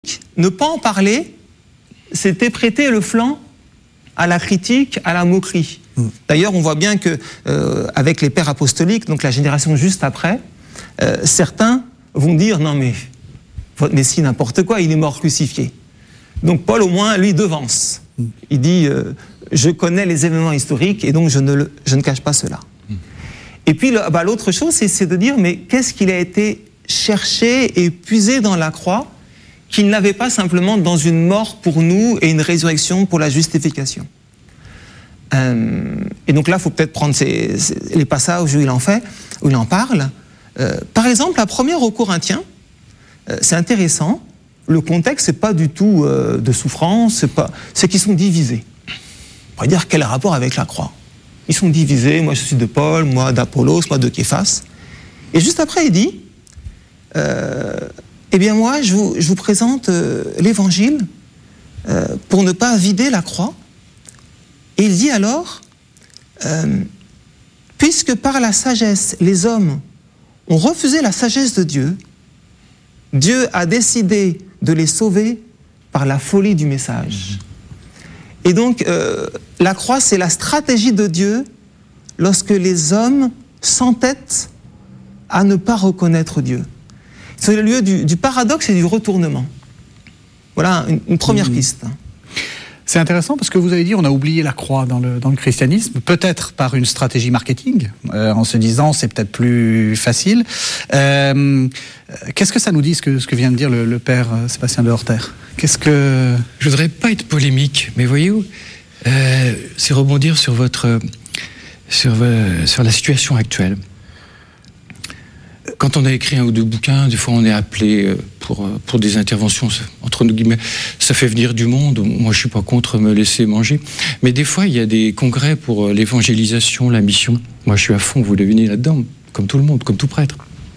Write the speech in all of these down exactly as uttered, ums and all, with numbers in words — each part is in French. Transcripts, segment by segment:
ne pas en parler, c'était prêter le flanc à la critique, à la moquerie. Mmh. D'ailleurs, on voit bien que euh, avec les pères apostoliques, donc la génération juste après, euh, certains vont dire non mais votre Messie n'importe quoi, il est mort crucifié. Donc Paul au moins lui devance. Mmh. Il dit euh, je connais les événements historiques et donc je ne, le, je ne cache pas cela. Mmh. Et puis le, bah, l'autre chose, c'est, c'est de dire mais qu'est-ce qu'il a été cherché et puisé dans la croix qu'il n'avait pas simplement dans une mort pour nous et une résurrection pour la justification. Euh, et donc là, il faut peut-être prendre ces, ces, les passages où il en fait, où il en parle. Euh, par exemple, la première aux Corinthiens, euh, c'est intéressant. Le contexte, c'est pas du tout euh, de souffrance, c'est pas, c'est qu'ils sont divisés. On pourrait dire quel rapport avec la croix. Ils sont divisés. Moi, je suis de Paul, moi d'Apollos, moi de Képhas. Et juste après, il dit. Euh, Eh bien moi, je vous, je vous présente euh, l'Évangile euh, pour ne pas vider la croix. Et il dit alors, euh, puisque par la sagesse, les hommes ont refusé la sagesse de Dieu, Dieu a décidé de les sauver par la folie du message. Et donc, euh, la croix, c'est la stratégie de Dieu lorsque les hommes s'entêtent à ne pas reconnaître Dieu. C'est le lieu du, du paradoxe et du retournement. Voilà une, une première mmh. piste. C'est intéressant parce que vous avez dit on a oublié la croix dans le, dans le christianisme, peut-être par une stratégie marketing, euh, en se disant c'est peut-être plus facile. Euh, qu'est-ce que ça nous dit ce que, ce que vient de dire le, le père Sébastien de Horter ? Qu'est-ce que... Je voudrais pas être polémique, mais voyez-vous, euh, c'est rebondir sur, votre, sur, euh, sur la situation actuelle. Quand on a écrit un ou deux bouquins, des fois on est appelé pour, pour des interventions, entre nous guillemets, ça fait venir du monde. Moi je suis pas contre me laisser manger. Mais des fois il y a des congrès pour l'évangélisation, la mission. Moi je suis à fond, vous devinez là-dedans, comme tout le monde, comme tout prêtre.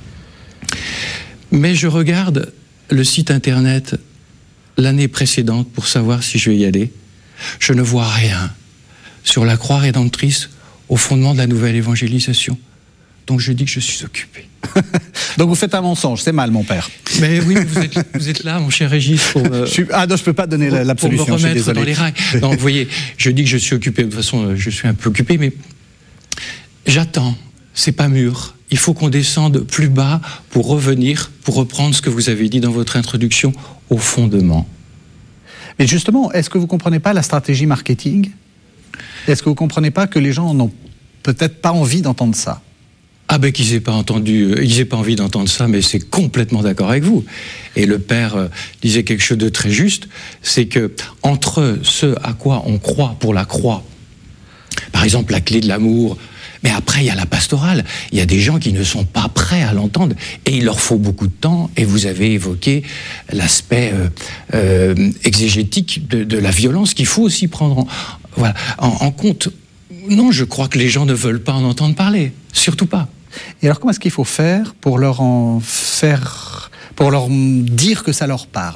Mais je regarde le site internet l'année précédente pour savoir si je vais y aller. Je ne vois rien sur la croix rédemptrice au fondement de la nouvelle évangélisation. Donc je dis que je suis occupé. Donc vous faites un mensonge, c'est mal mon père. Mais oui, vous êtes, vous êtes là, mon cher Régis, pour me, je suis, ah non, je ne peux pas donner pour, l'absolution, pour me remettre je suis désolé. dans les rails. Non, vous voyez, je dis que je suis occupé, de toute façon je suis un peu occupé, mais j'attends, c'est pas mûr. Il faut qu'on descende plus bas pour revenir, pour reprendre ce que vous avez dit dans votre introduction, au fondement. Mais justement, est-ce que vous ne comprenez pas la stratégie marketing ? Est-ce que vous ne comprenez pas que les gens n'ont peut-être pas envie d'entendre ça ? Ah ben qu'ils n'aient pas entendu, ils n'aient pas envie d'entendre ça, mais c'est complètement d'accord avec vous. Et le père euh, disait quelque chose de très juste, c'est que entre ce à quoi on croit pour la croix, par exemple la clé de l'amour, mais après il y a la pastorale, il y a des gens qui ne sont pas prêts à l'entendre et il leur faut beaucoup de temps. Et vous avez évoqué l'aspect euh, euh, exégétique de, de la violence qu'il faut aussi prendre en, voilà, en, en compte. Non, je crois que les gens ne veulent pas en entendre parler, surtout pas. Et alors comment est-ce qu'il faut faire pour leur en faire, pour leur dire que ça leur parle ?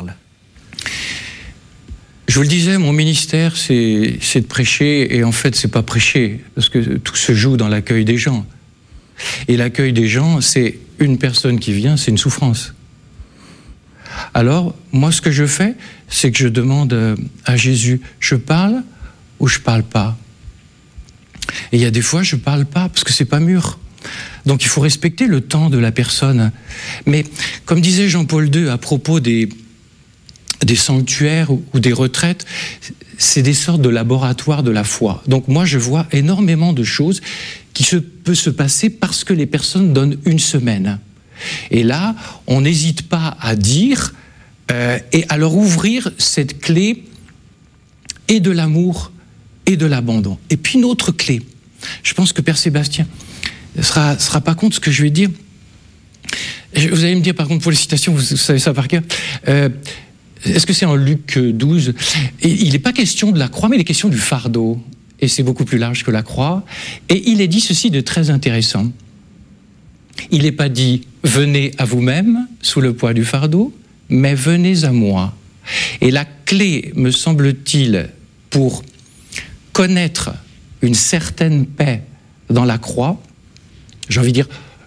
Je vous le disais, mon ministère, c'est, c'est de prêcher, et en fait, c'est pas prêcher, parce que tout se joue dans l'accueil des gens. Et l'accueil des gens, c'est une personne qui vient, c'est une souffrance. Alors, moi, ce que je fais, c'est que je demande à Jésus, je parle ou je parle pas ? Et il y a des fois, je ne parle pas, parce que ce n'est pas mûr. Donc il faut respecter le temps de la personne. Mais comme disait Jean-Paul deux à propos des, des sanctuaires ou, ou des retraites, c'est des sortes de laboratoires de la foi. Donc moi, je vois énormément de choses qui se, peuvent se passer parce que les personnes donnent une semaine. Et là, on n'hésite pas à dire euh, et à leur ouvrir cette clé et de l'amour et de l'abandon. Et puis une autre clé, je pense que Père Sébastien ne sera, sera pas contre ce que je vais dire. Vous allez me dire, par contre, pour les citations, vous savez ça par cœur, euh, est-ce que c'est en Luc douze ? Et il n'est pas question de la croix, mais il est question du fardeau. Et c'est beaucoup plus large que la croix. Et il est dit ceci de très intéressant. Il n'est pas dit « venez à vous-même sous le poids du fardeau », mais « venez à moi ». Et la clé, me semble-t-il, pour connaître une certaine paix dans la croix, j'ai envie de dire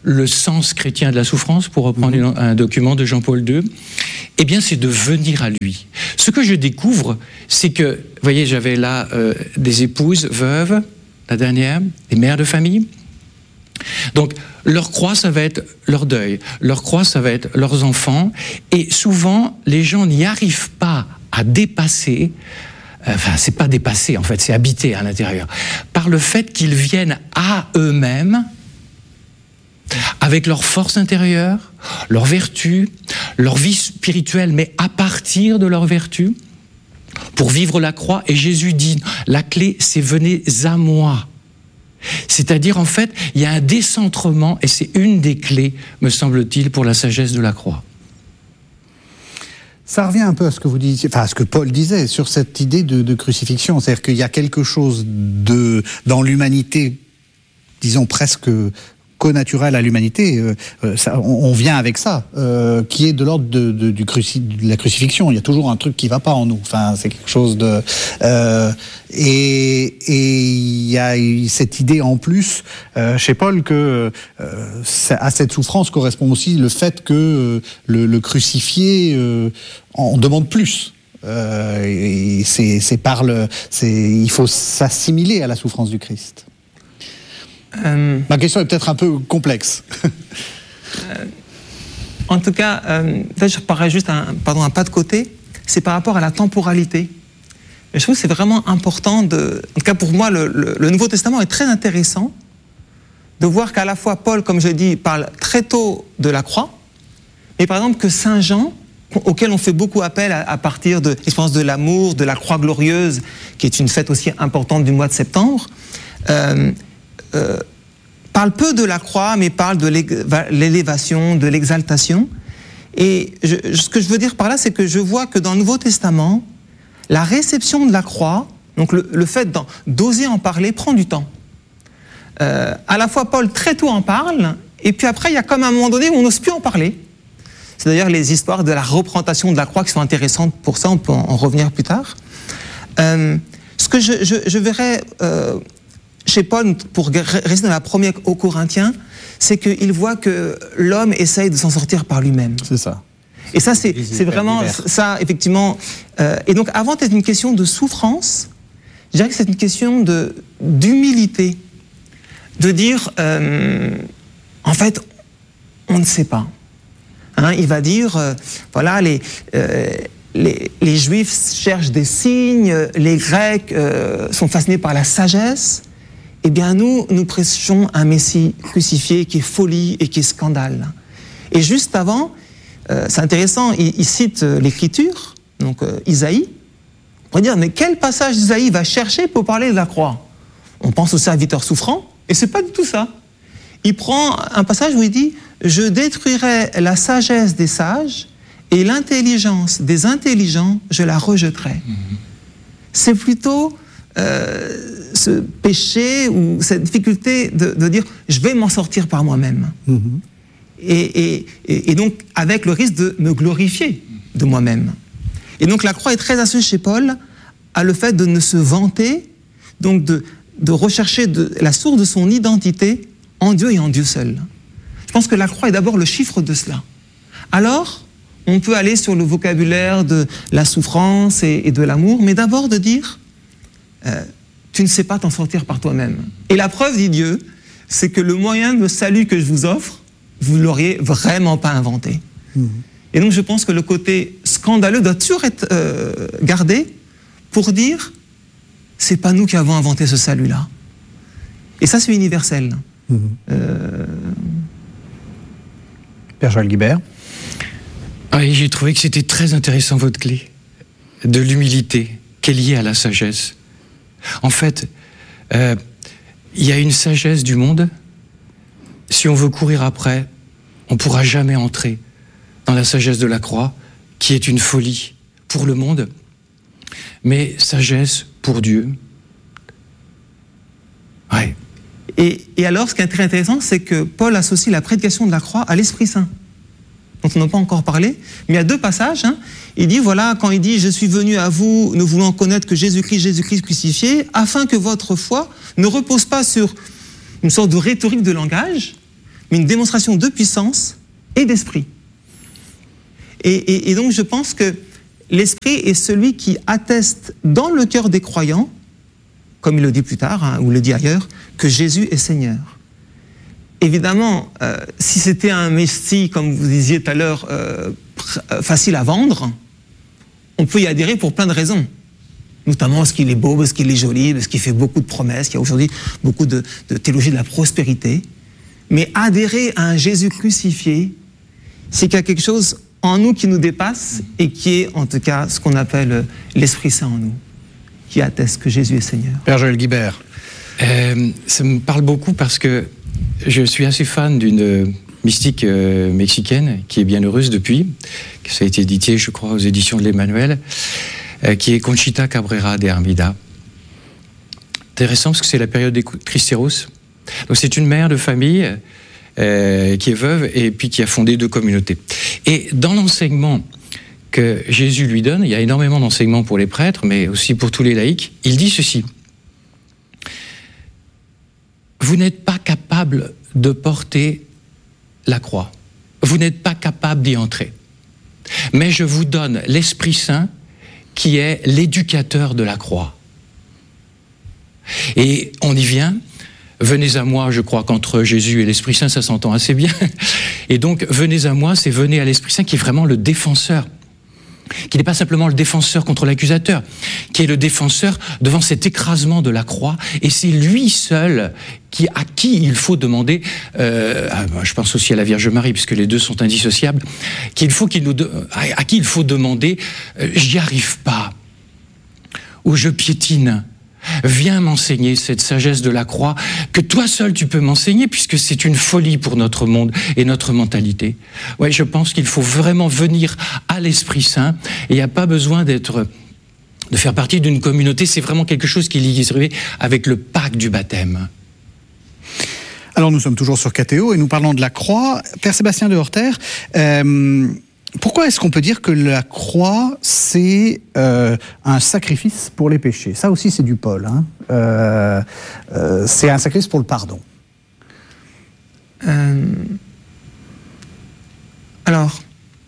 le sens chrétien de la souffrance, pour reprendre mmh. un document de Jean-Paul deux, eh bien, c'est de venir à lui. Ce que je découvre, c'est que, vous voyez, j'avais là euh, des épouses veuves, la dernière, des mères de famille. Donc, leur croix, ça va être leur deuil. Leur croix, ça va être leurs enfants. Et souvent, les gens n'y arrivent pas à dépasser, enfin, c'est pas dépasser, en fait, c'est habiter à l'intérieur, par le fait qu'ils viennent à eux-mêmes, avec leur force intérieure, leur vertu, leur vie spirituelle, mais à partir de leur vertu, pour vivre la croix. Et Jésus dit, la clé, c'est venez à moi. C'est-à-dire, en fait, il y a un décentrement, et c'est une des clés, me semble-t-il, pour la sagesse de la croix. Ça revient un peu à ce que vous disiez, enfin à ce que Paul disait sur cette idée de, de crucifixion, c'est-à-dire qu'il y a quelque chose de dans l'humanité, disons presque connaturel à l'humanité. Euh, ça, on, on vient avec ça, euh, qui est de l'ordre de, de, du cruci, de la crucifixion. Il y a toujours un truc qui va pas en nous. Enfin, c'est quelque chose de euh, et et il y a cette idée en plus euh, chez Paul que euh, à cette souffrance correspond aussi le fait que euh, le, le crucifié euh, en demande plus. Euh, et c'est, c'est par le, c'est, il faut s'assimiler à la souffrance du Christ. Euh, Ma question est peut-être un peu complexe. euh, en tout cas, euh, je reparais juste un, pardon, un pas de côté. C'est par rapport à la temporalité. Et je trouve que c'est vraiment important de... En tout cas, pour moi, le, le, le Nouveau Testament est très intéressant de voir qu'à la fois Paul, comme je dis, parle très tôt de la croix, mais par exemple que Saint Jean, auquel on fait beaucoup appel à, à partir de l'expérience de l'amour, de la croix glorieuse, qui est une fête aussi importante du mois de septembre, euh, Euh, parle peu de la croix, mais parle de l'élévation, de l'exaltation. Et je, ce que je veux dire par là, c'est que je vois que dans le Nouveau Testament, la réception de la croix, donc le, le fait d'oser en parler, prend du temps. Euh, à la fois, Paul très tôt en parle, et puis après, il y a comme un moment donné où on n'ose plus en parler. C'est d'ailleurs les histoires de la représentation de la croix qui sont intéressantes pour ça, on peut en, en revenir plus tard. Euh, ce que je, je, je verrais... Euh, chez Paul, pour rester dans la première aux Corinthiens, c'est qu'il voit que l'homme essaye de s'en sortir par lui-même. C'est ça. Et ça, c'est, c'est vraiment ça, effectivement. Euh, et donc, avant d'être une question de souffrance, je dirais que c'est une question de, d'humilité. De dire, euh, en fait, on ne sait pas. Hein, il va dire, euh, voilà, les... Euh, Les, les Juifs cherchent des signes, les Grecs euh, sont fascinés par la sagesse. Eh bien, nous, nous prêchons un Messie crucifié qui est folie et qui est scandale. Et juste avant, euh, c'est intéressant, il, il cite euh, l'Écriture, donc euh, Isaïe. On pourrait dire, mais quel passage d'Isaïe va chercher pour parler de la croix? On pense au serviteur souffrant, et c'est pas du tout ça. Il prend un passage où il dit, je détruirai la sagesse des sages, et l'intelligence des intelligents, je la rejetterai. Mmh. C'est plutôt euh, ce péché ou cette difficulté de, de dire « je vais m'en sortir par moi-même mmh. ». Et, et, et donc, avec le risque de me glorifier de moi-même. Et donc, la croix est très associée chez Paul à le fait de ne se vanter, donc de, de rechercher de, la source de son identité en Dieu et en Dieu seul. Je pense que la croix est d'abord le chiffre de cela. Alors, on peut aller sur le vocabulaire de la souffrance et, et de l'amour, mais d'abord de dire euh, tu ne sais pas t'en sortir par toi-même. Et la preuve, dit Dieu, c'est que le moyen de salut que je vous offre, vous ne l'auriez vraiment pas inventé. Mmh. Et donc je pense que le côté scandaleux doit toujours être euh, gardé pour dire c'est pas nous qui avons inventé ce salut-là. Et ça, c'est universel. Mmh. Euh... Père Joël Guibert. Ah, et j'ai trouvé que c'était très intéressant votre clé de l'humilité qui est liée à la sagesse. En fait, euh, il y a une sagesse du monde. Si on veut courir après, on ne pourra jamais entrer dans la sagesse de la croix, qui est une folie pour le monde, mais sagesse pour Dieu. Ouais. Et, et alors, ce qui est très intéressant, c'est que Paul associe la prédication de la croix à l'Esprit Saint, dont on n'a pas encore parlé, mais il y a deux passages. Hein. Il dit, voilà, quand il dit « Je suis venu à vous, ne voulant connaître que Jésus-Christ, Jésus-Christ crucifié, afin que votre foi ne repose pas sur une sorte de rhétorique de langage, mais une démonstration de puissance et d'esprit. Et, et, et donc je pense que l'esprit est celui qui atteste dans le cœur des croyants, comme il le dit plus tard, hein, ou le dit ailleurs, que Jésus est Seigneur. Évidemment, euh, si c'était un messie, comme vous disiez tout à l'heure, euh, facile à vendre, on peut y adhérer pour plein de raisons. Notamment parce qu'il est beau, parce qu'il est joli, parce qu'il fait beaucoup de promesses, qu'il y a aujourd'hui beaucoup de, de théologie de la prospérité. Mais adhérer à un Jésus crucifié, c'est qu'il y a quelque chose en nous qui nous dépasse et qui est en tout cas ce qu'on appelle l'Esprit Saint en nous, qui atteste que Jésus est Seigneur. Père Joël Guibert. Euh, ça me parle beaucoup parce que je suis assez fan d'une mystique euh, mexicaine qui est bienheureuse depuis, que ça a été édité, je crois, aux éditions de l'Emmanuel, euh, qui est Conchita Cabrera de Armida. Intéressant parce que c'est la période des Cristeros. Donc c'est une mère de famille euh, qui est veuve et puis qui a fondé deux communautés. Et dans l'enseignement que Jésus lui donne, il y a énormément d'enseignements pour les prêtres, mais aussi pour tous les laïcs, il dit ceci. Vous n'êtes pas capable de porter la croix. Vous n'êtes pas capable d'y entrer. Mais je vous donne l'Esprit Saint qui est l'éducateur de la croix. Et on y vient. Venez à moi, je crois qu'entre Jésus et l'Esprit Saint, ça s'entend assez bien. Et donc, venez à moi, c'est venez à l'Esprit Saint qui est vraiment le défenseur. Qui n'est pas simplement le défenseur contre l'accusateur, qui est le défenseur devant cet écrasement de la croix, et c'est lui seul qui, à qui il faut demander, euh, je pense aussi à la Vierge Marie, puisque les deux sont indissociables, qu'il faut qu'il nous, à, à qui il faut demander, euh, j'y arrive pas, ou je piétine. Viens m'enseigner cette sagesse de la croix que toi seul tu peux m'enseigner puisque c'est une folie pour notre monde et notre mentalité. Ouais, je pense qu'il faut vraiment venir à l'Esprit Saint et il n'y a pas besoin d'être, de faire partie d'une communauté, c'est vraiment quelque chose qui est lié avec le pacte du baptême. Alors nous sommes toujours sur K T O et nous parlons de la croix. Père Sébastien de Horter, euh, pourquoi est-ce qu'on peut dire que la croix, c'est euh, un sacrifice pour les péchés? Ça aussi, c'est du Paul. Hein. Euh, euh, c'est un sacrifice pour le pardon. Euh... Alors,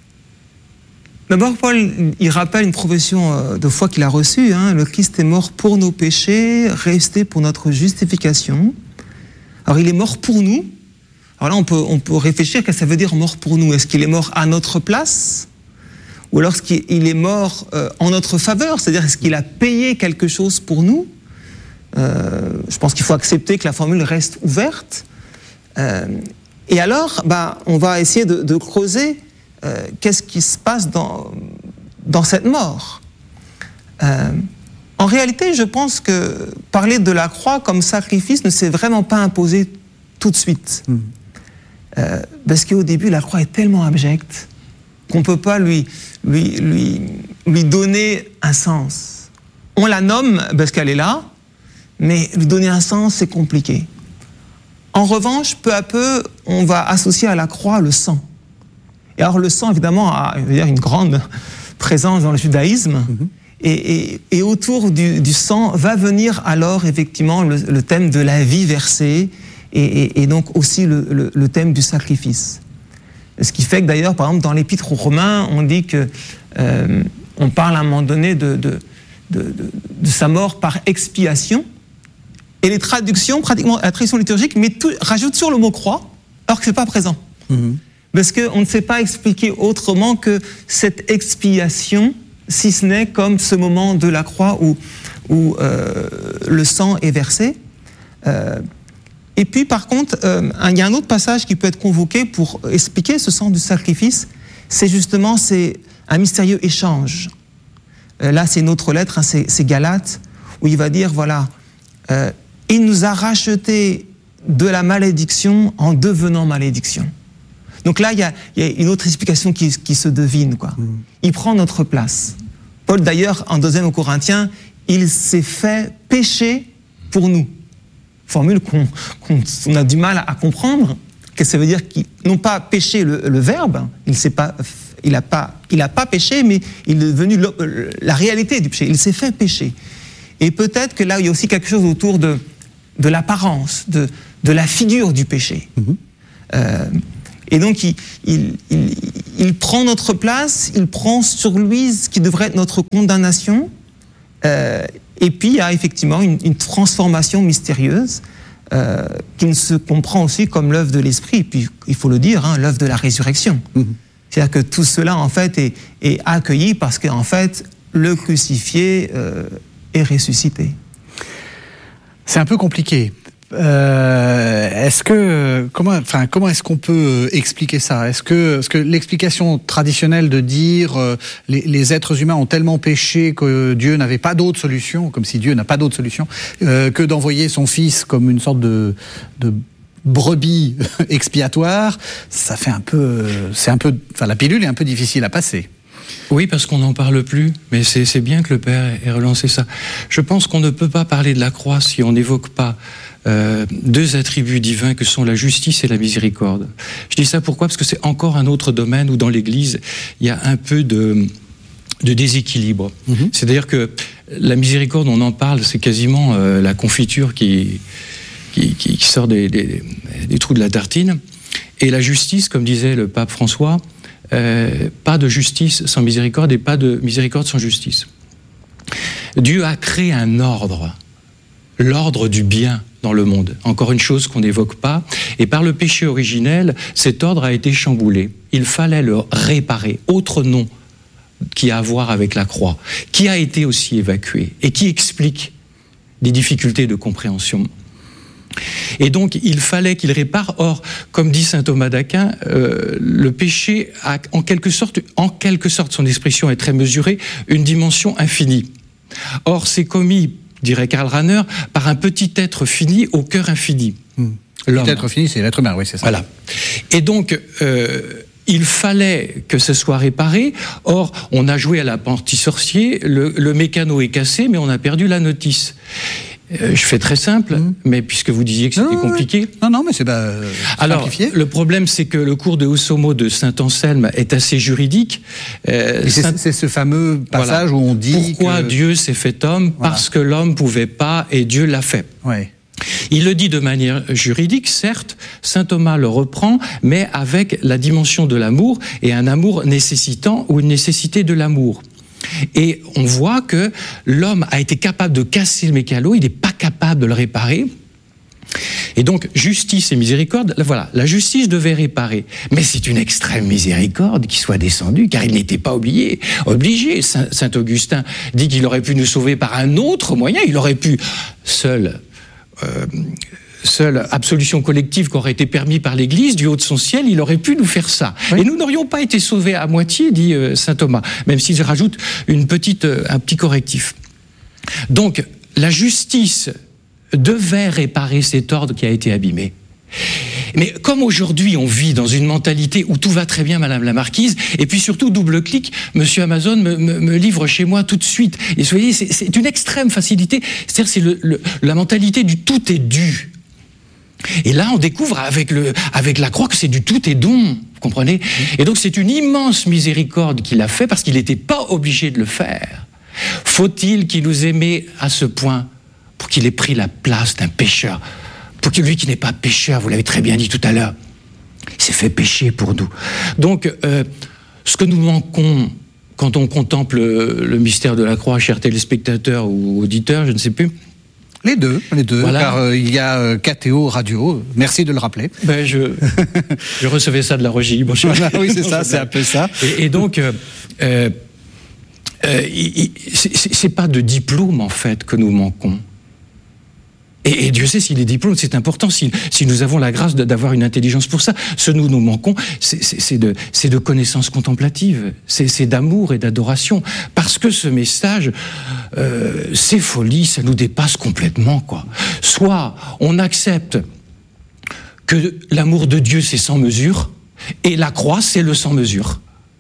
d'abord, Paul, il rappelle une profession de foi qu'il a reçue. Hein. Le Christ est mort pour nos péchés, resté pour notre justification. Alors, il est mort pour nous. Alors là, on peut, on peut réfléchir qu'est-ce que ça veut dire mort pour nous. Est-ce qu'il est mort à notre place? Ou alors est-ce qu'il est mort euh, en notre faveur? C'est-à-dire, est-ce qu'il a payé quelque chose pour nous? euh, Je pense qu'il faut accepter que la formule reste ouverte. Euh, et alors, bah, on va essayer de, de creuser euh, qu'est-ce qui se passe dans, dans cette mort. Euh, en réalité, je pense que parler de la croix comme sacrifice ne s'est vraiment pas imposé tout de suite. Mmh. Euh, parce qu'au début, la croix est tellement abjecte qu'on ne peut pas lui, lui, lui, lui donner un sens. On la nomme parce qu'elle est là, mais lui donner un sens, c'est compliqué. En revanche, peu à peu, on va associer à la croix le sang. Et alors le sang, évidemment, a je veux dire, une grande présence dans le judaïsme. Mmh. Et, et, et autour du, du sang va venir alors, effectivement, le, le thème de la vie versée, Et, et, et donc aussi le, le, le thème du sacrifice. Ce qui fait que d'ailleurs, par exemple, dans l'Épître aux Romains, on dit que euh, on parle à un moment donné de, de, de, de, de sa mort par expiation, et les traductions, pratiquement la traduction liturgique, mais tout, rajoute sur le mot croix, alors que c'est pas présent. Mmh. Parce qu'on ne sait pas expliquer autrement que cette expiation, si ce n'est comme ce moment de la croix où, où euh, le sang est versé. Euh, Et puis, par contre, euh, il y a un autre passage qui peut être convoqué pour expliquer ce sens du sacrifice. C'est justement c'est un mystérieux échange. Euh, là, c'est une autre lettre, hein, c'est, c'est Galates, où il va dire, voilà, euh, il nous a rachetés de la malédiction en devenant malédiction. Donc là, il y a, il y a une autre explication qui, qui se devine, quoi. Mmh. Il prend notre place. Paul, d'ailleurs, en deuxième aux Corinthiens, il s'est fait pécher pour nous. Formule qu'on, qu'on a du mal à comprendre, que ça veut dire qu'il non pas péché le, le verbe, il s'est pas, il a pas, il a pas péché, mais il est devenu le, la réalité du péché. Il s'est fait pécher. Et peut-être que là, il y a aussi quelque chose autour de, de l'apparence, de, de la figure du péché. Mmh. Euh, et donc, il, il, il, il prend notre place, il prend sur lui ce qui devrait être notre condamnation. Euh, et puis, il y a effectivement une, une transformation mystérieuse euh, qui se comprend aussi comme l'œuvre de l'Esprit. Et puis, il faut le dire, hein, l'œuvre de la résurrection. Mmh. C'est-à-dire que tout cela, en fait, est, est accueilli parce qu'en fait, le crucifié euh, est ressuscité. C'est un peu compliqué. Euh, est-ce que comment, enfin, comment est-ce qu'on peut expliquer ça? Est-ce que, est-ce que l'explication traditionnelle de dire euh, les, les êtres humains ont tellement péché que Dieu n'avait pas d'autre solution, comme si Dieu n'a pas d'autre solution, euh, que d'envoyer son Fils comme une sorte de, de brebis expiatoire, ça fait un peu, c'est un peu, enfin, la pilule est un peu difficile à passer. Oui, parce qu'on n'en parle plus, mais c'est, c'est bien que le Père ait relancé ça. Je pense qu'on ne peut pas parler de la croix si on n'évoque pas euh, deux attributs divins que sont la justice et la miséricorde. Je dis ça pourquoi? Parce que c'est encore un autre domaine où dans l'Église, il y a un peu de, de déséquilibre. Mmh. C'est-à-dire que la miséricorde, on en parle, c'est quasiment euh, la confiture qui, qui, qui, qui sort des, des, des trous de la tartine. Et la justice, comme disait le pape François, Euh, pas de justice sans miséricorde et pas de miséricorde sans justice. Dieu a créé un ordre, l'ordre du bien dans le monde. Encore une chose qu'on n'évoque pas. Et par le péché originel, cet ordre a été chamboulé. Il fallait le réparer. Autre nom qui a à voir avec la croix, qui a été aussi évacué et qui explique des difficultés de compréhension. Et donc, il fallait qu'il répare. Or, comme dit saint Thomas d'Aquin, euh, le péché a en quelque sorte, en quelque sorte, son expression est très mesurée, une dimension infinie. Or, c'est commis, dirait Karl Rahner, par un petit être fini au cœur infini. Mmh. L'homme. Petit être fini, c'est l'être humain, oui, c'est ça. Voilà. Et donc, euh, il fallait que ce soit réparé. Or, on a joué à l'apprenti sorcier, le, le mécano est cassé, mais on a perdu la notice. Euh, je fais très simple, mmh. mais puisque vous disiez que c'était non, compliqué... Non, non, mais c'est pas euh, Alors, simplifié. Le problème, c'est que le cours de Hosomo de Saint-Anselme est assez juridique. Euh, c'est, Saint... c'est ce fameux passage voilà. où on dit Pourquoi que... Dieu s'est fait homme? Voilà. Parce que l'homme ne pouvait pas et Dieu l'a fait. Ouais. Il le dit de manière juridique, certes, saint Thomas le reprend, mais avec la dimension de l'amour, et un amour nécessitant ou une nécessité de l'amour. Et on voit que l'homme a été capable de casser le mécano, il n'est pas capable de le réparer. Et donc, justice et miséricorde, voilà, la justice devait réparer. Mais c'est une extrême miséricorde qui soit descendue, car il n'était pas obligé. obligé. Saint, Saint Augustin dit qu'il aurait pu nous sauver par un autre moyen, il aurait pu seul... Euh, seule absolution collective qui aurait été permise par l'Église, du haut de son ciel, il aurait pu nous faire ça. Oui. Et nous n'aurions pas été sauvés à moitié, dit euh, saint Thomas, même s'il rajoute une petite, euh, un petit correctif. Donc, la justice devait réparer cet ordre qui a été abîmé. Mais comme aujourd'hui on vit dans une mentalité où tout va très bien, Madame la Marquise, et puis surtout, double clic, Monsieur Amazon me, me, me livre chez moi tout de suite. Et vous voyez, c'est, c'est une extrême facilité, c'est-à-dire c'est le, le, la mentalité du tout est dû. Et là, on découvre avec, le, avec la croix que c'est du tout est don, vous comprenez? Et donc, c'est une immense miséricorde qu'il a fait parce qu'il n'était pas obligé de le faire. Faut-il qu'il nous aimait à ce point pour qu'il ait pris la place d'un pécheur? Pour que lui qui n'est pas pécheur, vous l'avez très bien dit tout à l'heure, il s'est fait pécher pour nous. Donc, euh, ce que nous manquons quand on contemple le, le mystère de la croix, chers téléspectateurs ou auditeurs, je ne sais plus, Les deux, les deux, voilà. Car euh, il y a euh, K T O Radio, merci de le rappeler. Ben je, je recevais ça de la Régie. Bon, voilà, oui, c'est ça, c'est un peu ça. Et, et donc, euh, euh, euh, c'est, c'est pas de diplôme, en fait, que nous manquons. Et, et Dieu sait si les diplômes, c'est important, si, si nous avons la grâce de, d'avoir une intelligence pour ça. Ce nous nous manquons, c'est, c'est, c'est, de, c'est de connaissances contemplatives, c'est, c'est d'amour et d'adoration. Parce que ce message, euh, ces folies, ça nous dépasse complètement, quoi. Soit on accepte que l'amour de Dieu, c'est sans mesure, et la croix, c'est le sans mesure.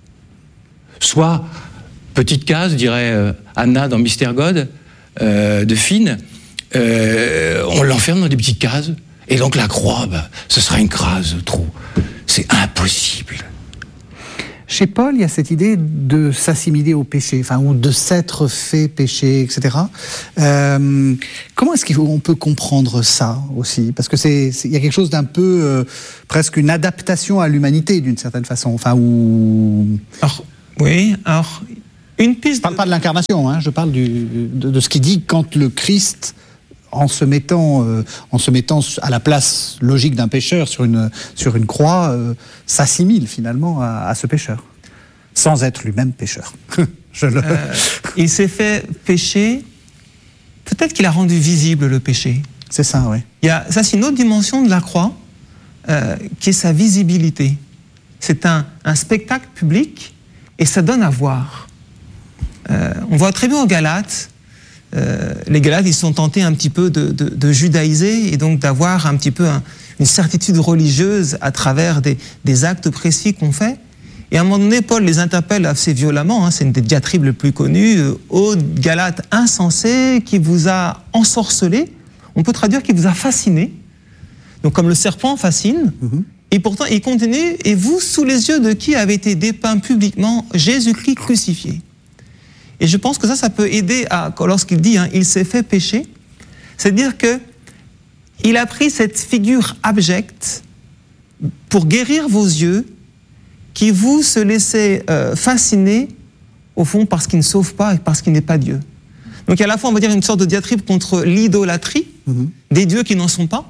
Soit, petite case, dirait euh, Anna dans Mystère God, euh, de Fine, Euh, on l'enferme dans des petites cases, et donc la croix, bah, ce sera une crase trop. C'est impossible. Chez Paul, il y a cette idée de s'assimiler au péché, enfin, ou de s'être fait péché, et cetera. Euh, comment est-ce qu'on peut comprendre ça aussi? Parce que c'est, c'est, il y a quelque chose d'un peu, euh, presque une adaptation à l'humanité d'une certaine façon. Enfin, ou. Alors, oui. Alors, une piste. Je parle pas de l'incarnation, hein, je parle du, de, de ce qu'il dit quand le Christ, en se mettant, euh, en se mettant à la place logique d'un pécheur sur une, sur une croix, euh, s'assimile finalement à, à ce pécheur, sans être lui-même pécheur. Je le... euh, il s'est fait pécher, peut-être qu'il a rendu visible le péché. C'est ça, oui. Il y a, ça, c'est une autre dimension de la croix, euh, qui est sa visibilité. C'est un, un spectacle public, et ça donne à voir. Euh, on voit très bien aux Galates. Euh, les Galates, ils sont tentés un petit peu de, de, de judaïser et donc d'avoir un petit peu un, une certitude religieuse à travers des, des actes précis qu'on fait. Et à un moment donné, Paul les interpelle assez violemment, hein, c'est une des diatribes les plus connues, euh, « Ô Galates insensés, qui vous a ensorcelé », on peut traduire « qui vous a fasciné », donc comme le serpent fascine, mm-hmm. Et pourtant il continue « et vous, sous les yeux de qui avait été dépeint publiquement Jésus-Christ crucifié ». Et je pense que ça, ça peut aider à, lorsqu'il dit hein, « il s'est fait pécher », c'est-à-dire qu'il a pris cette figure abjecte pour guérir vos yeux qui vous se laissez euh, fasciner, au fond, parce qu'il ne sauve pas et parce qu'il n'est pas Dieu. Donc il y a à la fois, on va dire, une sorte de diatribe contre l'idolâtrie, mmh. des dieux qui n'en sont pas,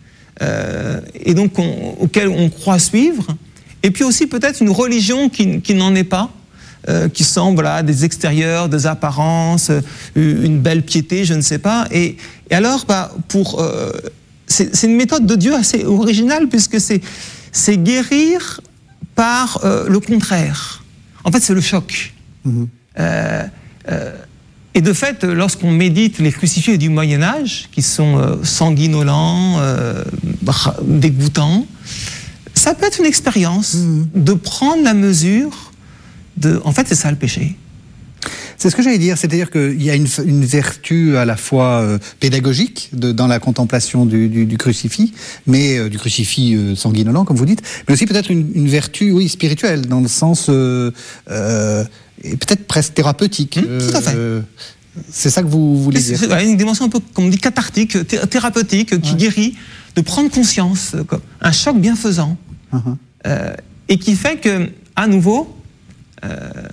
euh, et donc on, auxquels on croit suivre, et puis aussi peut-être une religion qui, qui n'en est pas, Euh, qui semble à des extérieurs, des apparences, euh, une belle piété, je ne sais pas. Et, et alors, bah, pour, euh, c'est, c'est une méthode de Dieu assez originale, puisque c'est, c'est guérir par euh, le contraire. En fait, c'est le choc. Mmh. Euh, euh, et de fait, lorsqu'on médite les crucifiés du Moyen-Âge, qui sont euh, sanguinolents, euh, dégoûtants, ça peut être une expérience mmh. de prendre la mesure. De, en fait, c'est ça le péché. C'est ce que j'allais dire, c'est-à-dire qu'il y a une, une vertu à la fois euh, pédagogique de, dans la contemplation du, du, du crucifix, mais euh, du crucifix euh, sanguinolent, comme vous dites, mais aussi peut-être une, une vertu, oui, spirituelle, dans le sens euh, euh, et peut-être presque thérapeutique. Mmh, tout à fait. Euh, c'est ça que vous voulez dire. C'est une dimension un peu, comme on dit, cathartique, thé- thérapeutique, qui ouais. guérit, de prendre conscience, comme un choc bienfaisant, uh-huh. euh, et qui fait que, à nouveau, Euh,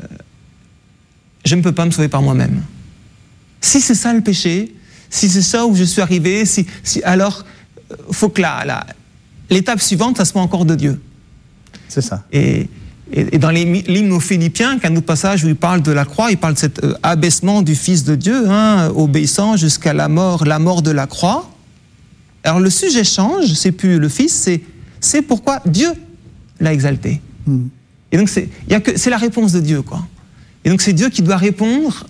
je ne peux pas me sauver par moi-même. Si c'est ça le péché, si c'est ça où je suis arrivé, si, si, alors il faut que la, la, l'étape suivante, ça soit encore de Dieu. C'est ça. Et, et, et dans les, l'hymne aux Philippiens, qu'un autre passage où il parle de la croix, il parle de cet euh, abaissement du Fils de Dieu, hein, obéissant jusqu'à la mort, la mort de la croix. Alors le sujet change, c'est plus le Fils, c'est, c'est pourquoi Dieu l'a exalté. Mm. Et donc, c'est, y a que, c'est la réponse de Dieu, quoi. Et donc, c'est Dieu qui doit répondre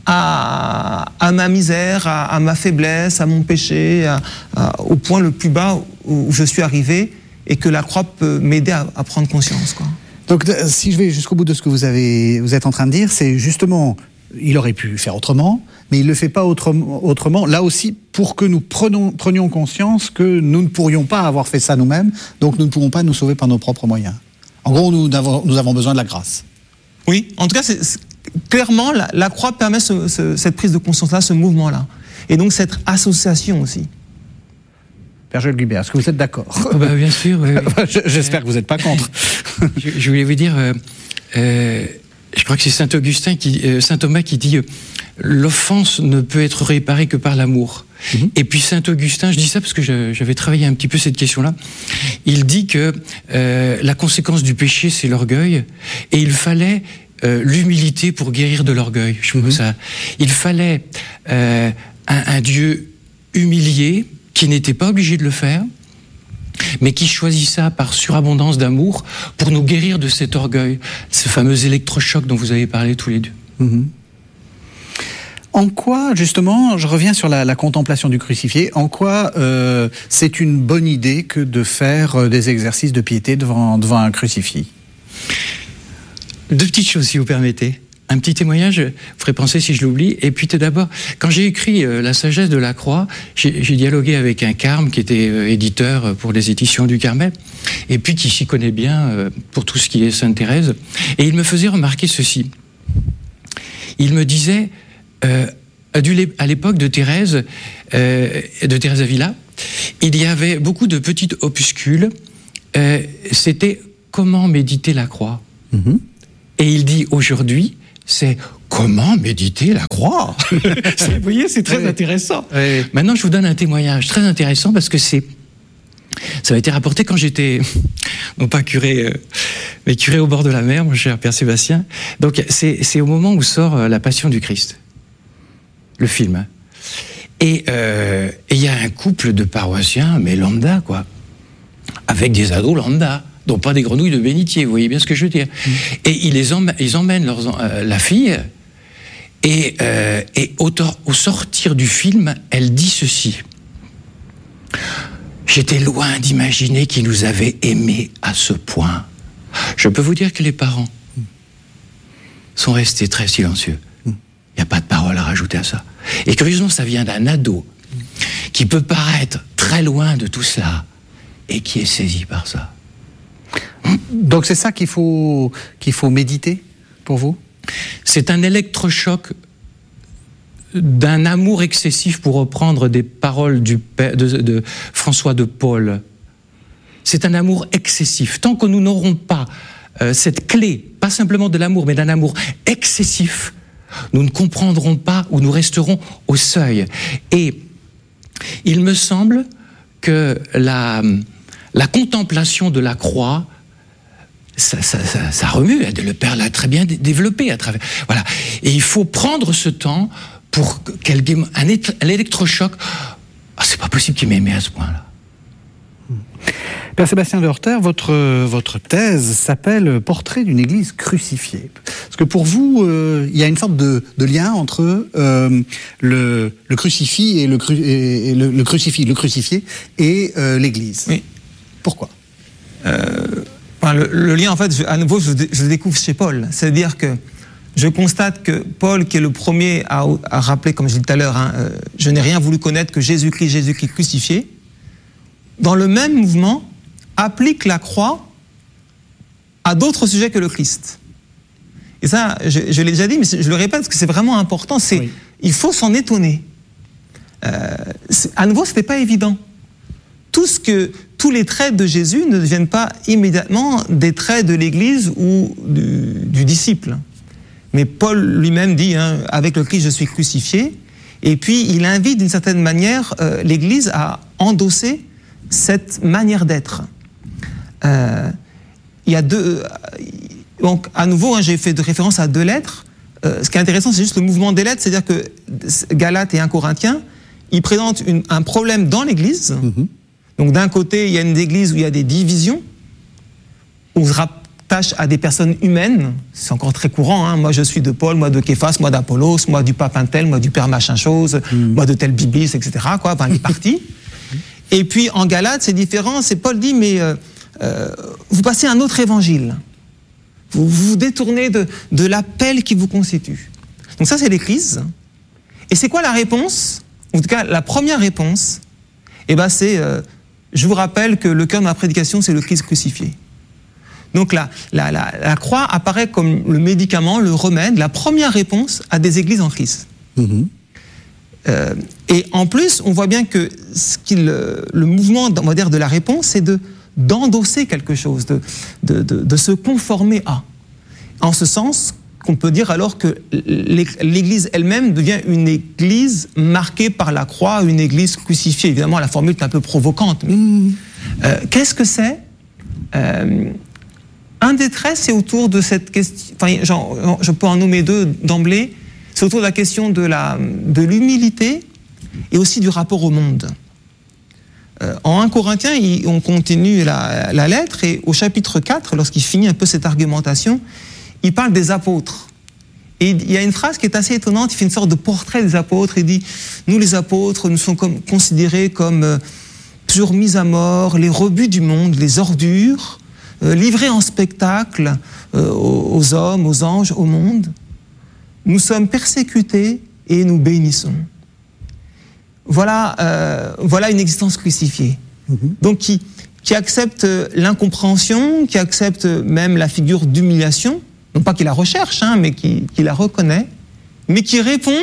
à, à ma misère, à, à ma faiblesse, à mon péché, à, à, au point le plus bas où je suis arrivé, et que la croix peut m'aider à, à prendre conscience, quoi. Donc, si je vais jusqu'au bout de ce que vous, avez, vous êtes en train de dire, c'est justement, il aurait pu faire autrement, mais il ne le fait pas autrement, autrement, là aussi, pour que nous prenons, prenions conscience que nous ne pourrions pas avoir fait ça nous-mêmes, donc nous ne pourrons pas nous sauver par nos propres moyens. En gros, nous avons, nous avons besoin de la grâce. Oui, en tout cas, c'est, c'est, clairement, la, la croix permet ce, ce, cette prise de conscience-là, ce mouvement-là. Et donc, cette association aussi. Père Joël Guibert, est-ce que vous êtes d'accord? Oh bah, bien sûr, oui. oui. J'espère que vous n'êtes pas contre. je, je voulais vous dire, euh, euh, je crois que c'est saint Augustin, qui, euh, saint Thomas qui dit euh, « L'offense ne peut être réparée que par l'amour ». Mmh. Et puis saint Augustin, je dis ça parce que je, j'avais travaillé un petit peu cette question-là, il dit que euh, la conséquence du péché, c'est l'orgueil, et il fallait euh, l'humilité pour guérir de l'orgueil. Je trouve mmh. ça. Il fallait euh, un, un Dieu humilié, qui n'était pas obligé de le faire, mais qui choisit ça par surabondance d'amour pour nous guérir de cet orgueil, ce fameux électrochoc dont vous avez parlé tous les deux. Mmh. En quoi, justement, je reviens sur la, la contemplation du crucifié, en quoi euh, c'est une bonne idée que de faire euh, des exercices de piété devant, devant un crucifix? Deux petites choses, si vous permettez. Un petit témoignage, vous ferez penser si je l'oublie. Et puis tout d'abord, quand j'ai écrit euh, La sagesse de la croix, j'ai, j'ai dialogué avec un carme qui était euh, éditeur pour les éditions du Carmel, et puis qui s'y connaît bien euh, pour tout ce qui est Sainte Thérèse. Et il me faisait remarquer ceci. Il me disait, euh, à l'époque de Thérèse, euh, de Thérèse d'Avila, il y avait beaucoup de petits opuscules. Euh, c'était comment méditer la croix. Mm-hmm. Et il dit aujourd'hui, c'est comment méditer la croix. Vous voyez, c'est très oui. intéressant. Oui. Maintenant, je vous donne un témoignage très intéressant parce que c'est, ça a été rapporté quand j'étais, non pas curé, euh, mais curé au bord de la mer, mon cher Père Sébastien. Donc, c'est, c'est au moment où sort euh, La Passion du Christ, le film. Hein. Et il euh, y a un couple de paroissiens, mais lambda, quoi, avec des ados lambda. Donc pas des grenouilles de bénitier, vous voyez bien ce que je veux dire. Mmh. Et ils, les emmènent, ils emmènent leurs, euh, la fille, et, euh, et au, au sortir du film, elle dit ceci. « J'étais loin d'imaginer qu'ils nous avaient aimés à ce point. » Je peux vous dire que les parents mmh. sont restés très silencieux. Il mmh. n'y a pas de parole à rajouter à ça. Et curieusement, ça vient d'un ado mmh. qui peut paraître très loin de tout cela et qui est saisi par ça. Donc c'est ça qu'il faut, qu'il faut méditer pour vous ? C'est un électrochoc d'un amour excessif, pour reprendre des paroles du père, de, de François de Paul. C'est un amour excessif. Tant que nous n'aurons pas euh, cette clé, pas simplement de l'amour, mais d'un amour excessif, nous ne comprendrons pas ou nous resterons au seuil. Et il me semble que la, la contemplation de la croix, Ça, ça, ça, ça remue, le Père l'a très bien développé à travers. Voilà. Et il faut prendre ce temps pour qu'elle un, un électrochoc. Ah, c'est pas possible qu'il m'aimait à ce point-là. Père Sébastien de Horter, votre, votre thèse s'appelle Portrait d'une Église crucifiée. Parce que pour vous, euh, il y a une sorte de, de lien entre euh, le, le crucifix et le, cru, et, et le, le crucifix, le crucifié et euh, l'Église. Oui. Pourquoi euh... Le, le lien, en fait, je, à nouveau, je, je le découvre chez Paul. C'est-à-dire que je constate que Paul, qui est le premier à, à rappeler, comme je disais tout à l'heure, hein, euh, je n'ai rien voulu connaître que Jésus-Christ, Jésus-Christ crucifié, dans le même mouvement, applique la croix à d'autres sujets que le Christ. Et ça, je, je l'ai déjà dit, mais je le répète parce que c'est vraiment important. C'est, oui. Il faut s'en étonner. Euh, à nouveau, ce n'était pas évident. Tout ce que, tous les traits de Jésus ne deviennent pas immédiatement des traits de l'Église ou du, du disciple. Mais Paul lui-même dit, hein, avec le Christ je suis crucifié, et puis il invite d'une certaine manière euh, l'Église à endosser cette manière d'être. Euh, il y a deux... Euh, donc à nouveau, hein, j'ai fait de référence à deux lettres. Euh, ce qui est intéressant, c'est juste le mouvement des lettres, c'est-à-dire que Galates et un Corinthiens, ils présentent une, un problème dans l'Église. Mm-hmm. Donc d'un côté, il y a une église où il y a des divisions, où on se rattache à des personnes humaines, c'est encore très courant, hein. Moi je suis de Paul, moi de Képhas, moi d'Apollos, moi du pape Intel, moi du père machin chose, mmh. moi de tel biblis, et cetera, quoi, enfin les partis. Et puis en Galates, c'est différent, c'est Paul dit, mais euh, euh, vous passez un autre évangile, vous vous détournez de, de l'appel qui vous constitue. Donc ça c'est l'église. Et c'est quoi la réponse ? En tout cas, la première réponse, eh ben, c'est... Euh, je vous rappelle que le cœur de ma prédication, c'est le Christ crucifié. Donc la, la, la, la croix apparaît comme le médicament, le remède, la première réponse à des églises en crise. Mmh. Euh, et en plus, on voit bien que ce qu'il, le mouvement, on va dire, de la réponse, c'est de, d'endosser quelque chose, de, de, de, de se conformer à. En ce sens qu'on peut dire alors que l'Église elle-même devient une Église marquée par la croix, une Église crucifiée. Évidemment, la formule est un peu provocante. Mais euh, qu'est-ce que c'est ? euh, Un des traits, c'est autour de cette question... Enfin, genre, je peux en nommer deux d'emblée. C'est autour de la question de, la, de l'humilité et aussi du rapport au monde. Euh, en un Corinthiens, il, on continue la, la lettre et au chapitre quatre, lorsqu'il finit un peu cette argumentation, il parle des apôtres. Et il y a une phrase qui est assez étonnante, il fait une sorte de portrait des apôtres, il dit « Nous les apôtres, nous sommes comme, considérés comme euh, toujours mis à mort, les rebuts du monde, les ordures, euh, livrés en spectacle euh, aux, aux hommes, aux anges, au monde. nous sommes persécutés et nous bénissons. Voilà, euh, voilà une existence crucifiée. Mmh. Donc qui, qui accepte l'incompréhension, qui accepte même la figure d'humiliation, non pas qui la recherche, hein, mais qui, qui la reconnaît, mais qui répond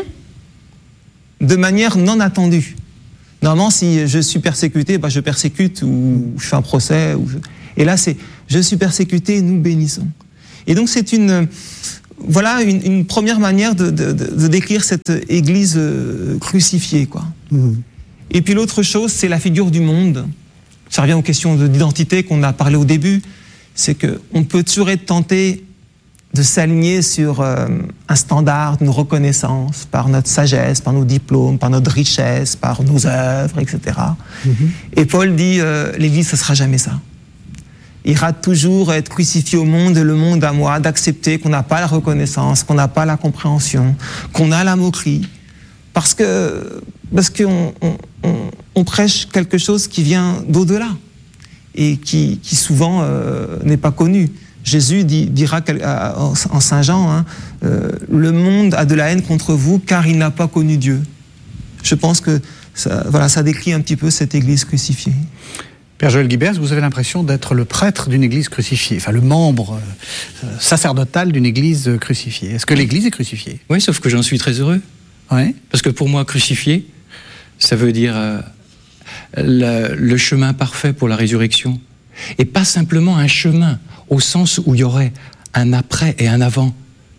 de manière non attendue. Normalement, si je suis persécuté, bah, je persécute ou je fais un procès. Ou je... Et là, c'est « je suis persécuté, nous bénissons ». Et donc, c'est une, voilà, une, une première manière de, de, de décrire cette Église crucifiée, quoi. Mmh. Et puis l'autre chose, c'est la figure du monde. Ça revient aux questions d'identité qu'on a parlé au début. C'est qu'on peut toujours être tenté de s'aligner sur euh, un standard, une reconnaissance par notre sagesse, par nos diplômes, par notre richesse, par nos œuvres, et cetera. Mm-hmm. Et Paul dit, euh, l'Église, ce ne sera jamais ça. Il rate toujours être crucifié au monde et le monde à moi, d'accepter qu'on n'a pas la reconnaissance, qu'on n'a pas la compréhension, qu'on a la moquerie, parce que parce qu'on on, on, on prêche quelque chose qui vient d'au-delà et qui, qui souvent euh, n'est pas connu. Jésus dit, dira en Saint Jean, hein, euh, le monde a de la haine contre vous car il n'a pas connu Dieu. Je pense que ça, voilà, ça décrit un petit peu cette Église crucifiée. Père Joël Guibert, vous avez l'impression d'être le prêtre d'une Église crucifiée, enfin le membre euh, sacerdotal d'une Église crucifiée. Est-ce que l'Église est crucifiée? Oui, sauf que j'en suis très heureux. Ouais. Parce que pour moi, crucifié, ça veut dire euh, le, le chemin parfait pour la résurrection. Et pas simplement un chemin, au sens où il y aurait un après et un avant.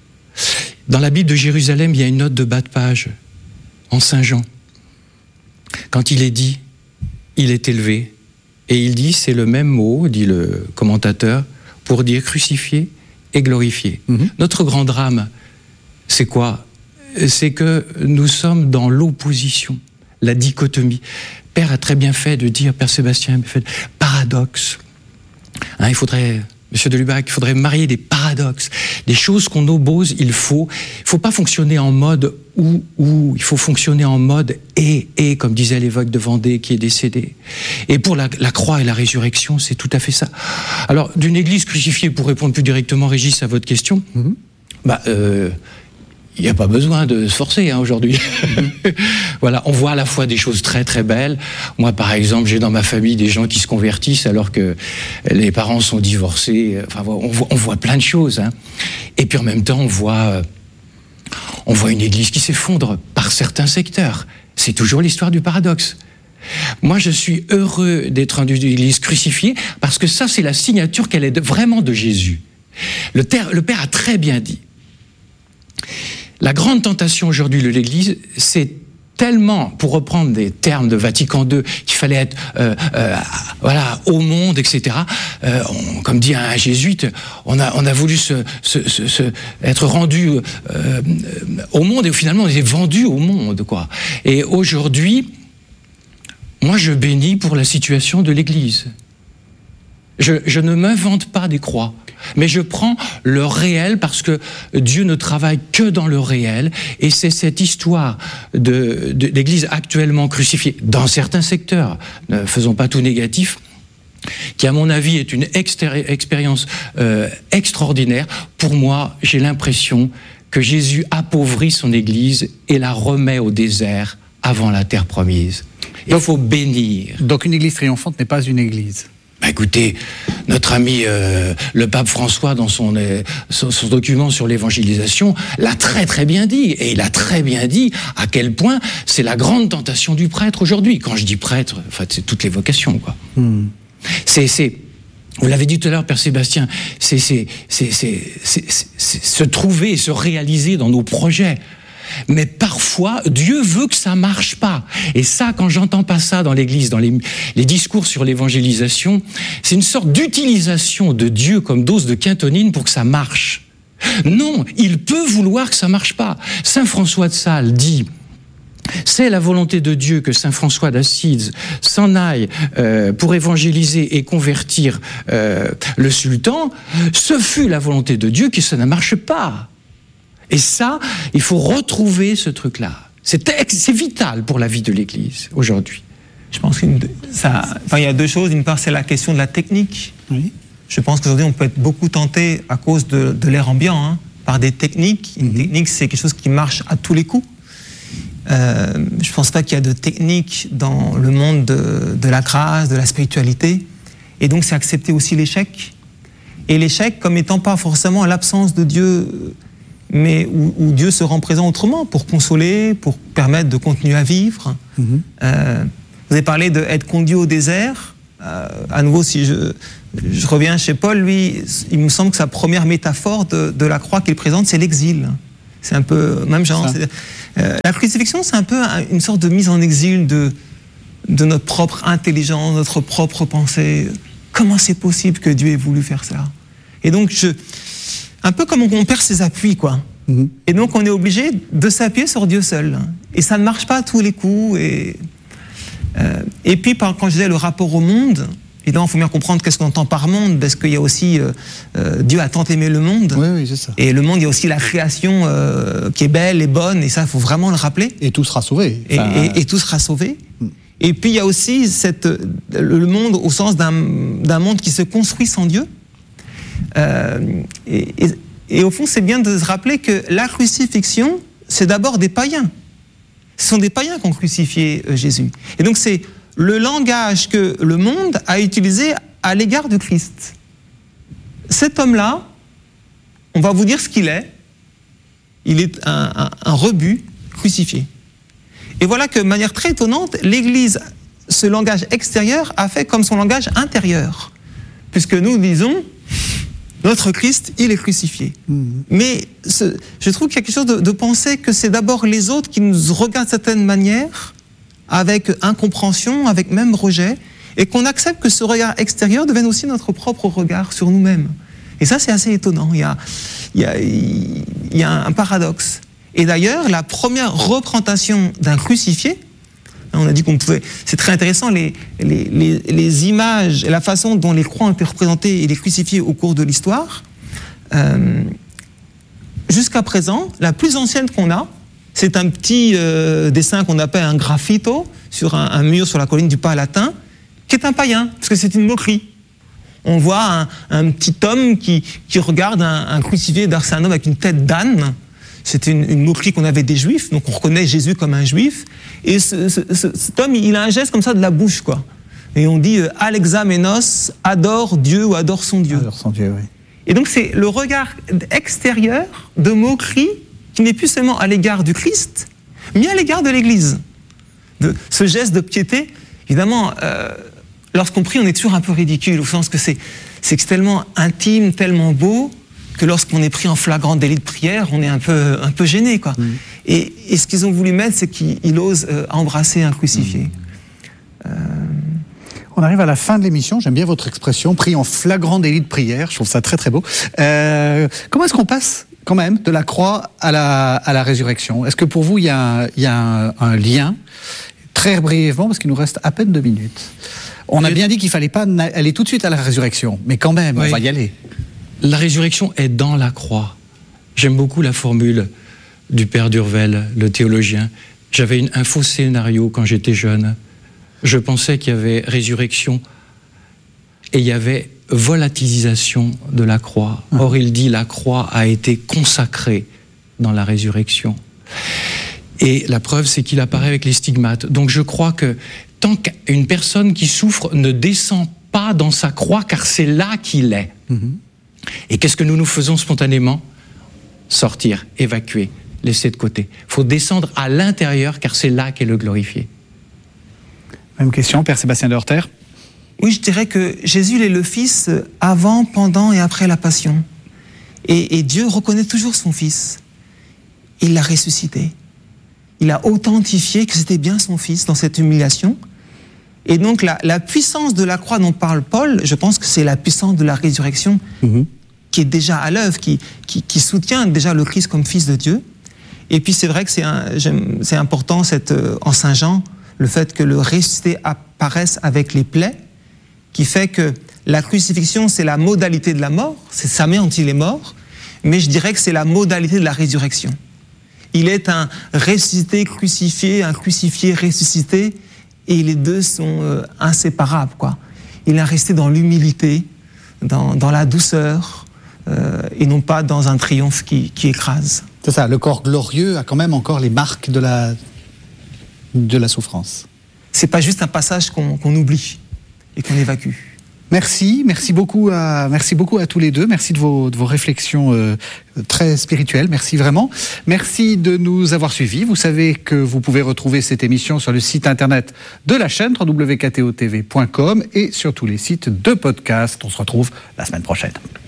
Dans la Bible de Jérusalem, il y a une note de bas de page, en Saint Jean. Quand il est dit, il est élevé. Et il dit, c'est le même mot, dit le commentateur, pour dire crucifié et glorifié. Mm-hmm. Notre grand drame, c'est quoi? C'est que nous sommes dans l'opposition, la dichotomie. Père a très bien fait de dire, Père Sébastien, fait paradoxe. Hein, il faudrait, Monsieur de Lubac, il faudrait marier des paradoxes, des choses qu'on oppose. Il faut, il faut pas fonctionner en mode ou ou. Il faut fonctionner en mode et et, comme disait l'évêque de Vendée qui est décédé. Et pour la, la croix et la résurrection, c'est tout à fait ça. Alors, d'une Église crucifiée, pour répondre plus directement, Régis, à votre question, mm-hmm. bah. Euh, Il n'y a pas besoin de se forcer hein, aujourd'hui. Voilà, on voit à la fois des choses très très belles. Moi, par exemple, j'ai dans ma famille des gens qui se convertissent alors que les parents sont divorcés. Enfin, on voit, on voit plein de choses. Hein. Et puis en même temps, on voit, on voit une Église qui s'effondre par certains secteurs. C'est toujours l'histoire du paradoxe. Moi, je suis heureux d'être une Église crucifiée parce que ça, c'est la signature qu'elle est de, vraiment de Jésus. Le, ter, le Père a très bien dit. La grande tentation aujourd'hui de l'Église, c'est tellement, pour reprendre des termes de Vatican deux, qu'il fallait être euh, euh, voilà, au monde, et cetera. Euh, on, comme dit un jésuite, on a, on a voulu se, se, se, se, être rendu euh, au monde et finalement on est vendu au monde, quoi. Et aujourd'hui, moi je bénis pour la situation de l'Église. Je, je ne m'invente pas des croix. Mais je prends le réel parce que Dieu ne travaille que dans le réel et c'est cette histoire de, de l'Église actuellement crucifiée dans certains secteurs, ne faisons pas tout négatif, qui à mon avis est une extéri- expérience euh, extraordinaire. Pour moi, j'ai l'impression que Jésus appauvrit son Église et la remet au désert avant la terre promise. Il faut bénir. Donc une Église triomphante n'est pas une Église. Bah écoutez, notre ami euh, le pape François, dans son, euh, son, son document sur l'évangélisation, l'a très très bien dit. Et il a très bien dit à quel point c'est la grande tentation du prêtre aujourd'hui. Quand je dis prêtre, en fait, c'est toutes les vocations, quoi. Mm. C'est, c'est, vous l'avez dit tout à l'heure, Père Sébastien, c'est, c'est, c'est, c'est, c'est, c'est, c'est se trouver et se réaliser dans nos projets. Mais parfois, Dieu veut que ça marche pas. Et ça, quand j'entends pas ça dans l'Église, dans les, les discours sur l'évangélisation, c'est une sorte d'utilisation de Dieu comme dose de quintonine pour que ça marche. Non, il peut vouloir que ça marche pas. Saint François de Sales dit: c'est la volonté de Dieu que Saint François d'Assise s'en aille euh, pour évangéliser et convertir euh, le sultan. Ce fut la volonté de Dieu que ça ne marche pas. Et ça, il faut retrouver ce truc-là. C'est, c'est vital pour la vie de l'Église aujourd'hui. Je pense qu'il enfin, y a deux choses. D'une part, c'est la question de la technique. Oui. Je pense qu'aujourd'hui, on peut être beaucoup tenté à cause de, de l'air ambiant, hein, par des techniques. Une mmh. technique, c'est quelque chose qui marche à tous les coups. Euh, je ne pense pas qu'il y a de technique dans le monde de, de la grâce, de la spiritualité. Et donc, c'est accepter aussi l'échec. Et l'échec comme étant pas forcément l'absence de Dieu, mais où, où Dieu se rend présent autrement, pour consoler, pour permettre de continuer à vivre. Mmh. Euh, vous avez parlé d'être conduit au désert. Euh, à nouveau, si je, je reviens chez Paul, lui, il me semble que sa première métaphore de, de la croix qu'il présente, c'est l'exil. C'est un peu même genre. Euh, la crucifixion, c'est un peu une sorte de mise en exil de, de notre propre intelligence, notre propre pensée. Comment c'est possible que Dieu ait voulu faire ça? Et donc, je, un peu comme on perd ses appuis, quoi. Mm-hmm. Et donc, on est obligé de s'appuyer sur Dieu seul. Et ça ne marche pas à tous les coups. Et, euh, et puis, par, quand je disais le rapport au monde, évidemment, il faut bien comprendre qu'est-ce qu'on entend par monde, parce qu'il y a aussi euh, euh, Dieu a tant aimé le monde. Oui, oui, c'est ça. Et le monde, il y a aussi la création euh, qui est belle et bonne, et ça, il faut vraiment le rappeler. Et tout sera sauvé. Et, enfin... et, et tout sera sauvé. Mm. Et puis, il y a aussi cette, le monde au sens d'un, d'un monde qui se construit sans Dieu. Euh, et, et, et au fond, c'est bien de se rappeler que la crucifixion, c'est d'abord des païens. Ce sont des païens qui ont crucifié euh, Jésus. Et donc, c'est le langage que le monde a utilisé à l'égard de Christ. Cet homme-là, on va vous dire ce qu'il est. Il est un, un, un rebut crucifié. Et voilà que, de manière très étonnante, l'Église, ce langage extérieur, a fait comme son langage intérieur. Puisque nous disons, notre Christ, il est crucifié. Mmh. Mais ce, je trouve qu'il y a quelque chose de, de penser que c'est d'abord les autres qui nous regardent de certaine manière, avec incompréhension, avec même rejet, et qu'on accepte que ce regard extérieur devienne aussi notre propre regard sur nous-mêmes. Et ça, c'est assez étonnant. Il y a, il y a, il y a un paradoxe. Et d'ailleurs, la première représentation d'un crucifié, on a dit qu'on pouvait... C'est très intéressant, les, les, les, les images et la façon dont les croix ont été représentées et les crucifiés au cours de l'histoire. Euh, jusqu'à présent, la plus ancienne qu'on a, c'est un petit euh, dessin qu'on appelle un graffito sur un, un mur sur la colline du Palatin, qui est un païen, parce que c'est une moquerie. On voit un, un petit homme qui, qui regarde un, un crucifié, d'ailleurs c'est un homme avec une tête d'âne. C'était une, une moquerie qu'on avait des Juifs, donc on reconnaît Jésus comme un Juif. Et ce, ce, ce, cet homme, il a un geste comme ça de la bouche, quoi. Et on dit euh, « Alexamenos adore Dieu ou adore son Dieu ». Adore son Dieu, oui. Et donc c'est le regard extérieur de moquerie qui n'est plus seulement à l'égard du Christ, mais à l'égard de l'Église. De ce geste de piété, évidemment, euh, lorsqu'on prie, on est toujours un peu ridicule, au sens que c'est, c'est tellement intime, tellement beau, que lorsqu'on est pris en flagrant délit de prière, on est un peu, un peu gêné, quoi. Mmh. Et, et ce qu'ils ont voulu mettre, c'est qu'ils osent euh, embrasser un crucifié. Mmh. Euh... On arrive à la fin de l'émission, j'aime bien votre expression, pris en flagrant délit de prière, je trouve ça très très beau. Euh, comment est-ce qu'on passe quand même de la croix à la, à la résurrection? Est-ce que pour vous, il y a, il y a un, un lien? Très brièvement, parce qu'il nous reste à peine deux minutes. On a bien dit qu'il ne fallait pas aller tout de suite à la résurrection, mais quand même, oui. On va y aller. La résurrection est dans la croix. J'aime beaucoup la formule du père Durvel, le théologien. J'avais une, un faux scénario quand j'étais jeune. Je pensais qu'il y avait résurrection et il y avait volatilisation de la croix. Or, il dit la croix a été consacrée dans la résurrection. Et la preuve, c'est qu'il apparaît avec les stigmates. Donc je crois que tant qu'une personne qui souffre ne descend pas dans sa croix, car c'est là qu'il est. Mm-hmm. Et qu'est-ce que nous nous faisons spontanément? Sortir, évacuer, laisser de côté. Il faut descendre à l'intérieur, car c'est là qu'est le glorifié. Même question, Père Sébastien de Horter. Oui, je dirais que Jésus est le Fils avant, pendant et après la Passion. Et, et Dieu reconnaît toujours son Fils. Il l'a ressuscité. Il a authentifié que c'était bien son Fils dans cette humiliation. Et donc la, la puissance de la croix dont parle Paul, je pense que c'est la puissance de la résurrection mmh. qui est déjà à l'œuvre, qui, qui, qui soutient déjà le Christ comme Fils de Dieu. Et puis c'est vrai que c'est, un, c'est important cette, euh, en Saint Jean, le fait que le ressuscité apparaisse avec les plaies, qui fait que la crucifixion, c'est la modalité de la mort, c'est sa main dont il est mort, mais je dirais que c'est la modalité de la résurrection. Il est un ressuscité crucifié, un crucifié ressuscité, et les deux sont euh, inséparables, quoi. Il est resté dans l'humilité, dans, dans la douceur, euh, et non pas dans un triomphe qui, qui écrase. C'est ça, le corps glorieux a quand même encore les marques de la, de la souffrance. C'est pas juste un passage qu'on, qu'on oublie et qu'on évacue. Merci, merci beaucoup à, merci beaucoup à tous les deux. Merci de vos, de vos réflexions euh, très spirituelles. Merci vraiment. Merci de nous avoir suivis. Vous savez que vous pouvez retrouver cette émission sur le site internet de la chaîne w w w point k t o t v point com et sur tous les sites de podcast. On se retrouve la semaine prochaine.